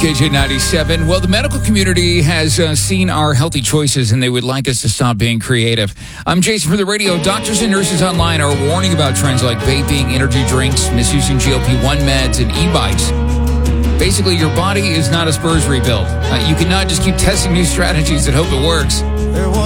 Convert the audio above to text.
KJ97. Well, the medical community has seen our healthy choices, and they would like us to stop being creative. I'm Jason for the radio. Doctors and nurses online are warning about trends like vaping, energy drinks, misusing GLP-1 meds, and e-bikes. Basically, your body is not a Spurs rebuild. You cannot just keep testing new strategies and hope it works.